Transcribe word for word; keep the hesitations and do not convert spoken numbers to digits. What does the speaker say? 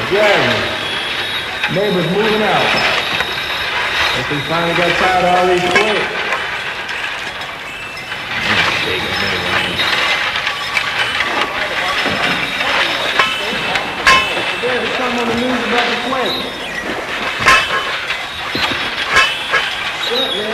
Jasmine. Neighbors moving out. Guess they finally got tired of all these quits. There's something on the news about the quit. What, man?